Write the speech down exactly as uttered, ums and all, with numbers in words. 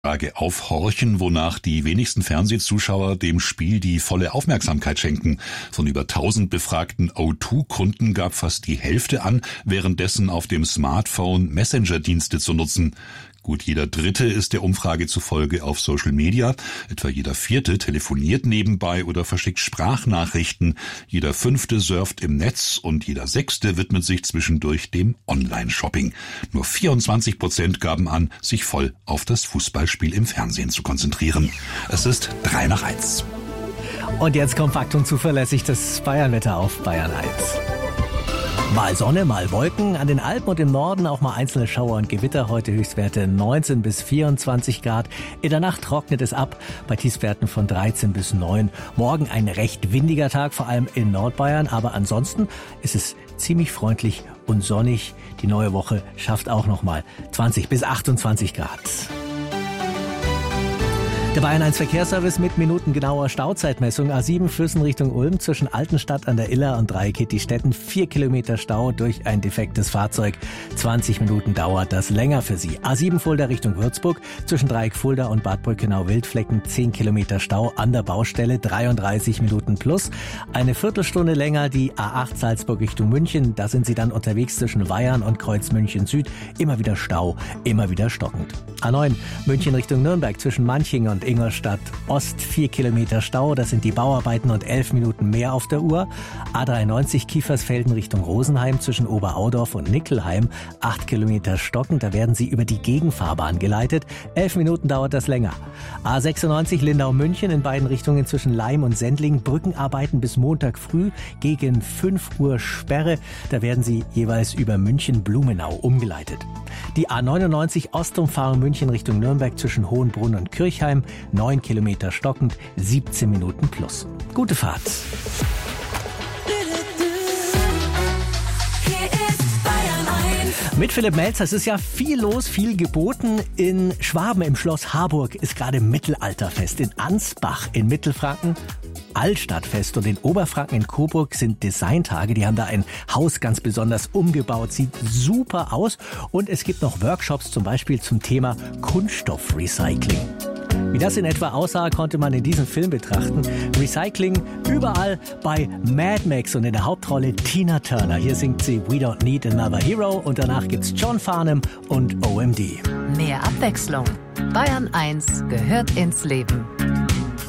Frage aufhorchen, wonach die wenigsten Fernsehzuschauer dem Spiel die volle Aufmerksamkeit schenken. Von über tausend befragten O zwei Kunden gab fast die Hälfte an, währenddessen auf dem Smartphone Messenger-Dienste zu nutzen. Gut jeder Dritte ist der Umfrage zufolge auf Social Media, etwa jeder Vierte telefoniert nebenbei oder verschickt Sprachnachrichten, jeder Fünfte surft im Netz und jeder Sechste widmet sich zwischendurch dem Online-Shopping. Nur vierundzwanzig Prozent gaben an, sich voll auf das Fußballspiel im Fernsehen zu konzentrieren. Es ist drei nach eins. Und jetzt kompakt und zuverlässig das Bayernwetter auf Bayern eins. Mal Sonne, mal Wolken, an den Alpen und im Norden auch mal einzelne Schauer und Gewitter. Heute Höchstwerte neunzehn bis vierundzwanzig Grad. In der Nacht trocknet es ab bei Tiefstwerten von dreizehn bis neun. Morgen ein recht windiger Tag, vor allem in Nordbayern. Aber ansonsten ist es ziemlich freundlich und sonnig. Die neue Woche schafft auch noch mal zwanzig bis achtundzwanzig Grad. Der Bayern eins Verkehrsservice mit minutengenauer Stauzeitmessung. A sieben Füssen Richtung Ulm zwischen Altenstadt an der Iller und Dreieck-Diestetten. Vier Kilometer Stau durch ein defektes Fahrzeug. zwanzig Minuten dauert das länger für Sie. A sieben Fulda Richtung Würzburg zwischen Dreieck Fulda und Bad Brückenau-Wildflecken. zehn Kilometer Stau an der Baustelle. dreiunddreißig Minuten plus. Eine Viertelstunde länger die A acht Salzburg Richtung München. Da sind Sie dann unterwegs zwischen Weyarn und Kreuz München Süd. Immer wieder Stau, immer wieder stockend. A neun München Richtung Nürnberg zwischen Manching und Ingolstadt Ost, vier Kilometer Stau, das sind die Bauarbeiten und elf Minuten mehr auf der Uhr. A dreiundneunzig Kiefersfelden Richtung Rosenheim zwischen Oberaudorf und Nickelheim, acht Kilometer stockend, da werden Sie über die Gegenfahrbahn geleitet, elf Minuten dauert das länger. A sechsundneunzig Lindau-München in beiden Richtungen zwischen Laim und Sendling, Brückenarbeiten bis Montag früh, gegen fünf Uhr Sperre, da werden Sie jeweils über München-Blumenau umgeleitet. Die A neunundneunzig Ostumfahrung München Richtung Nürnberg zwischen Hohenbrunn und Kirchheim, neun Kilometer stockend, siebzehn Minuten plus. Gute Fahrt. Mit Philipp Melzer, es ist ja viel los, viel geboten. In Schwaben im Schloss Harburg ist gerade Mittelalterfest. In Ansbach in Mittelfranken Altstadtfest und in Oberfranken in Coburg sind Designtage. Die haben da ein Haus ganz besonders umgebaut, sieht super aus. Und es gibt noch Workshops zum Beispiel zum Thema Kunststoffrecycling. Wie das in etwa aussah, konnte man in diesem Film betrachten. Recycling überall bei Mad Max und in der Hauptrolle Tina Turner. Hier singt sie We Don't Need Another Hero und danach gibt's John Farnham und O M D. Mehr Abwechslung. Bayern eins gehört ins Leben.